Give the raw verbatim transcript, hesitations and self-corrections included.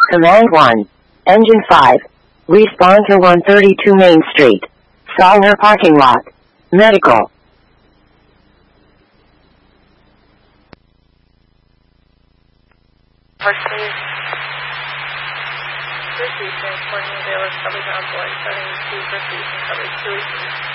Command one. Engine five. Respawn to one thirty-two Main Street. Solner Parking Lot. Medical. Varsity. Varsity transporting Bayless, coverage on board, starting two Varsity, coverage two.